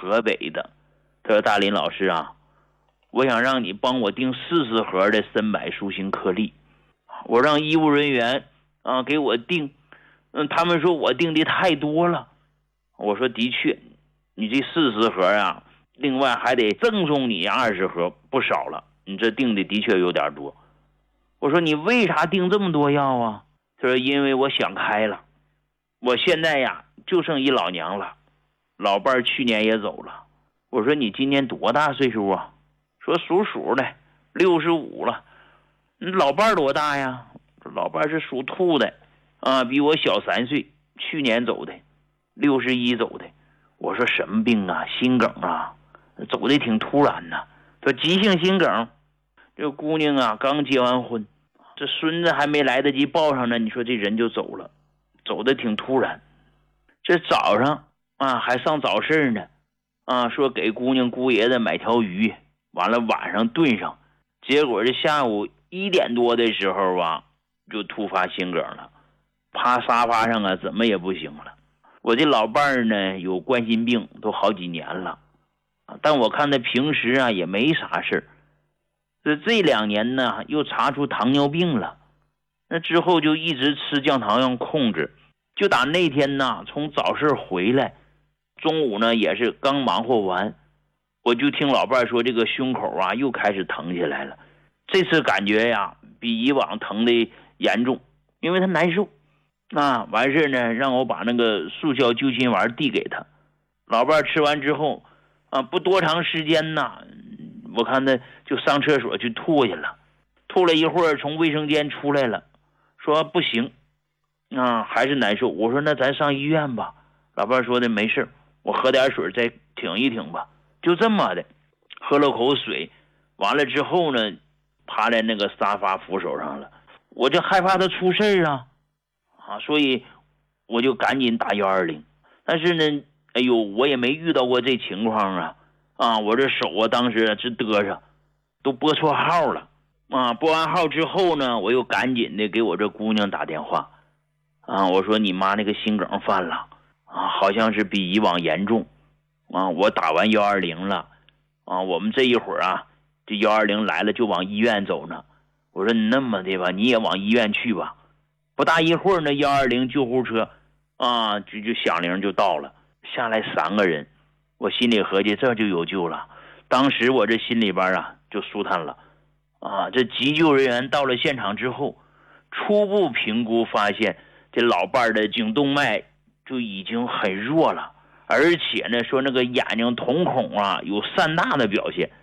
河北的。他说大林老师啊，我想让你帮我订40盒的深柏树形颗粒，我让医务人员给我订，他们说我订的太多了。我说的确，你这40盒啊，另外还得赠送你20盒，不少了，你这订的的确有点多。我说你为啥订这么多药啊？他说因为我想开了，我现在呀就剩一老娘了，老伴儿去年也走了。我说你今年多大岁数啊？说属鼠的，65了。你老伴儿多大呀？老伴儿是属兔的比我小3岁，去年走的，61走的。我说什么病啊？心梗啊，走的挺突然呐。说急性心梗，这姑娘啊刚结完婚，这孙子还没来得及抱上呢，你说这人就走了，走的挺突然。这早上还上早市呢，说给姑娘姑爷子买条鱼，完了晚上炖上，结果这下午1点多的时候就突发心梗了，趴沙发上怎么也不行了。我这老伴儿呢有冠心病，都好几年了，但我看他平时也没啥事儿。这2年呢又查出糖尿病了，那之后就一直吃降糖药控制。就打那天呢从早市回来，中午呢也是刚忙活完，我就听老伴儿说这个胸口又开始疼起来了。这次感觉比以往疼的严重，因为他难受完事呢让我把那个速效救心丸递给他。老伴儿吃完之后不多长时间我看他就上厕所去吐去了，吐了一会儿从卫生间出来了，说不行还是难受。我说那咱上医院吧。老伴儿说的没事，我喝点水再挺一挺吧。就这么的喝了口水，完了之后呢趴在那个沙发扶手上了。我就害怕他出事所以我就赶紧打120。但是呢我也没遇到过这情况我这手当时直嘚瑟，都拨错号了拨完号之后呢，我又赶紧的给我这姑娘打电话我说你妈那个心梗犯了好像是比以往严重我打完120了我们这一会儿这120来了就往医院走呢。我说你那么的吧，你也往医院去吧。不大一会儿呢120救护车就响铃就到了，下来3个人。我心里合计这就有救了，当时我这心里边就舒坦了这急救人员到了现场之后，初步评估发现这老伴儿的颈动脉就已经很弱了，而且呢说那个眼睛瞳孔有散大的表现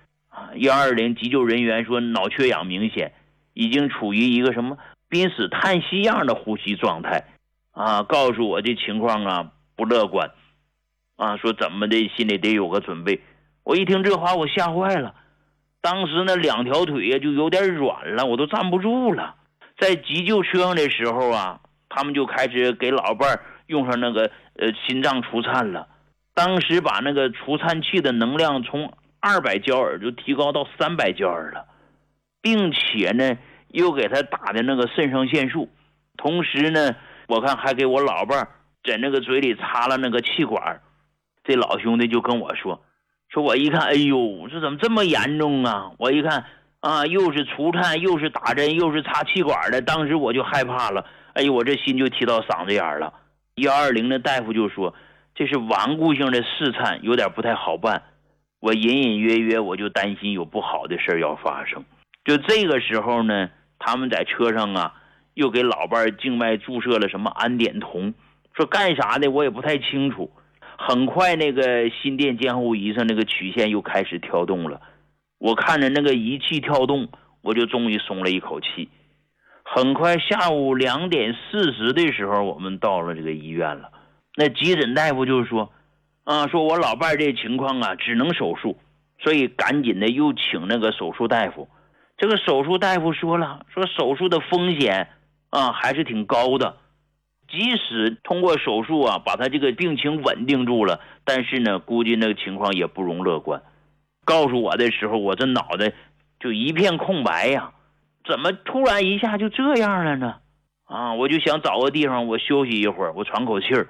120急救人员说脑缺氧明显，已经处于一个什么濒死叹息样的呼吸状态告诉我这情况不乐观说怎么的心里得有个准备。我一听这话我吓坏了，当时那2条腿就有点软了，我都站不住了。在急救车上的时候他们就开始给老伴儿用上那个心脏除颤了。当时把那个除颤器的能量从200焦耳就提高到300焦耳了，并且呢又给他打的那个肾上腺素。同时呢我看还给我老伴儿在那个嘴里插了那个气管。这老兄弟就跟我说我一看哎呦这怎么这么严重我一看又是除颤又是打针又是插气管的，当时我就害怕了，哎呦我这心就提到嗓子眼了。120的大夫就说这是顽固性的室颤，有点不太好办。我隐隐约约我就担心有不好的事要发生。就这个时候呢他们在车上又给老伴儿静脉注射了什么氨碘酮，说干啥的我也不太清楚。很快那个心电监护仪上那个曲线又开始跳动了，我看着那个仪器跳动，我就终于松了一口气。很快下午2点40的时候我们到了这个医院了。那急诊大夫就说说我老伴儿这情况只能手术，所以赶紧的又请那个手术大夫。这个手术大夫说了，说手术的风险还是挺高的，即使通过手术把他这个病情稳定住了，但是呢估计那个情况也不容乐观。告诉我的时候我这脑袋就一片空白怎么突然一下就这样了呢我就想找个地方我休息一会儿，我喘口气儿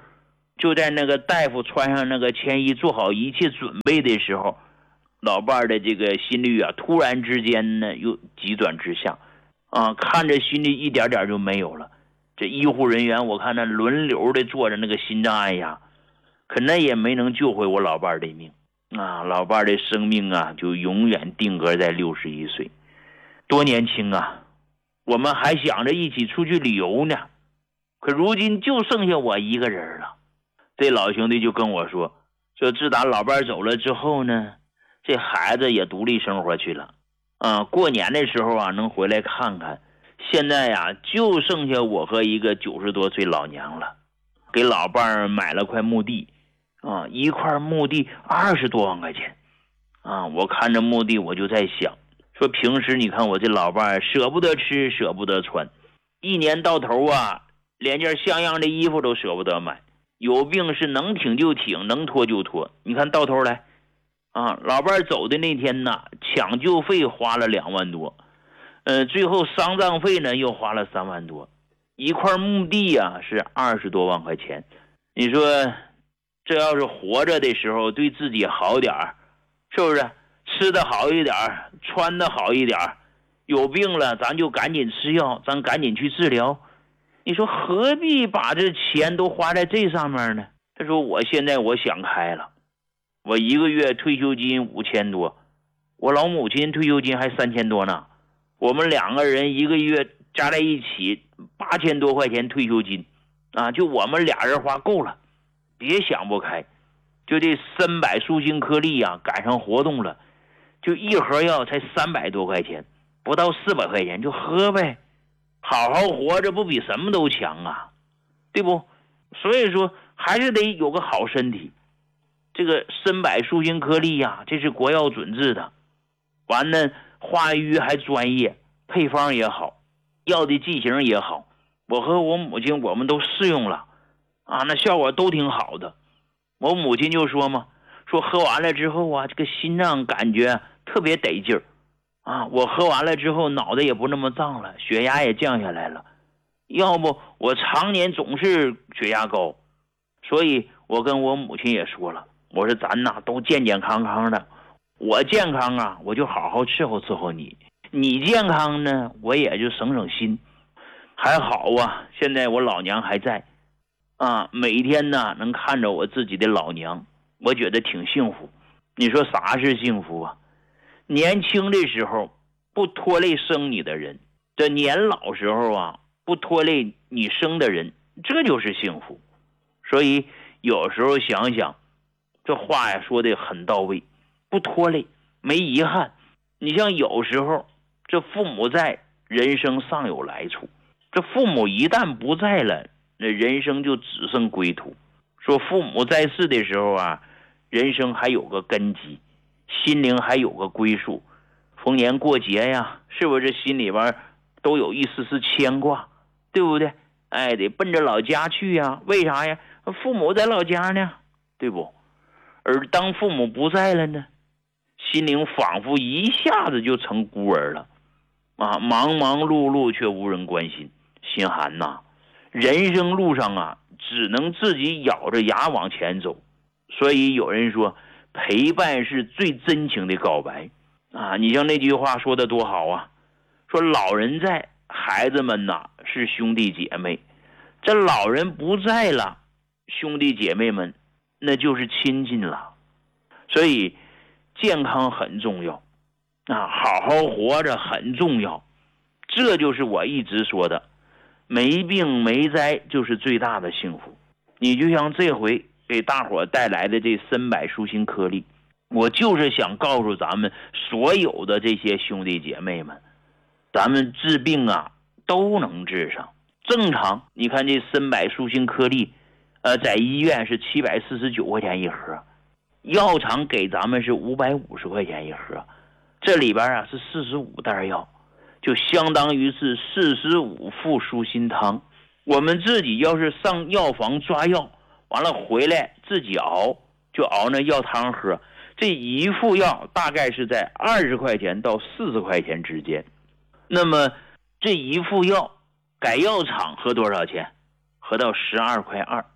就在那个大夫穿上那个铅衣做好一切准备的时候，老伴儿的这个心率啊突然之间呢又急转直下啊，看着心率一点点就没有了。这医护人员我看那轮流的做着那个心脏按压，可那也没能救回我老伴儿的命啊！老伴儿的生命啊就永远定格在61岁，多年轻啊！我们还想着一起出去旅游呢，可如今就剩下我一个人了。这老兄弟就跟我说自打老伴儿走了之后呢，这孩子也独立生活去了啊，过年的时候啊能回来看看。现在呀就剩下我和一个90多岁老娘了。给老伴儿买了块墓地啊，一块墓地20多万块钱啊！我看着墓地我就在想，说平时你看我这老伴儿舍不得吃舍不得穿，一年到头啊连件像样的衣服都舍不得买，有病是能挺就挺，能拖就拖。你看到头来啊，老伴儿走的那天呢，抢救费花了2万多，最后丧葬费呢又花了3万多，一块墓地啊是20多万块钱。你说这要是活着的时候对自己好点儿，是不是吃的好一点，穿的好一点，有病了咱就赶紧吃药，咱赶紧去治疗。你说何必把这钱都花在这上面呢？他说我现在我想开了，我一个月退休金5000多，我老母亲退休金还3000多呢，我们2个人一个月加在一起8000多块钱退休金啊，就我们俩人花够了，别想不开。就这参柏舒心颗粒啊赶上活动了，就一盒药才300多块钱，不到400块钱就喝呗，好好活着不比什么都强啊，对不？所以说还是得有个好身体。这个参柏舒心颗粒呀，这是国药准治的，完了化瘀还专业，配方也好，药的剂型也好，我和我母亲我们都试用了啊，那效果都挺好的。我母亲就说嘛，说喝完了之后啊，这个心脏感觉特别得劲儿啊，我喝完了之后脑袋也不那么胀了，血压也降下来了，要不我常年总是血压高。所以我跟我母亲也说了，我说咱呐都健健康康的，我健康啊我就好好伺候伺候你，你健康呢我也就省省心。还好啊，现在我老娘还在啊，每天呢能看着我自己的老娘，我觉得挺幸福。你说啥是幸福啊？年轻的时候不拖累生你的人，这年老时候啊不拖累你生的人，这就是幸福。所以有时候想想这话呀说的很到位，不拖累没遗憾。你像有时候这父母在，人生尚有来处，这父母一旦不在了，那人生就只剩归途。说父母在世的时候啊，人生还有个根基，心灵还有个归宿。逢年过节呀，是不是心里边都有一丝丝牵挂，对不对？哎，得奔着老家去呀。为啥呀？父母在老家呢，对不？而当父母不在了呢，心灵仿佛一下子就成孤儿了啊！忙忙碌碌却无人关心，心寒呐。人生路上啊，只能自己咬着牙往前走。所以有人说，陪伴是最真情的告白啊！你像那句话说的多好啊，说老人在，孩子们呐是兄弟姐妹，这老人不在了，兄弟姐妹们那就是亲近了。所以健康很重要啊，好好活着很重要。这就是我一直说的，没病没灾就是最大的幸福。你就像这回给大伙带来的这参柏舒心颗粒，我就是想告诉咱们所有的这些兄弟姐妹们，咱们治病啊都能治上。正常你看这参柏舒心颗粒在医院是749块钱一盒，药厂给咱们是550块钱一盒，这里边啊是45袋药，就相当于是45副舒心汤。我们自己要是上药房抓药，完了回来自己熬，就熬那药汤喝，这一副药大概是在20块钱到40块钱之间。那么这一副药改药厂合多少钱？合到12块2，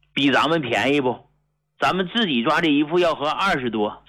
比咱们便宜不？咱们自己抓这一副要合20多。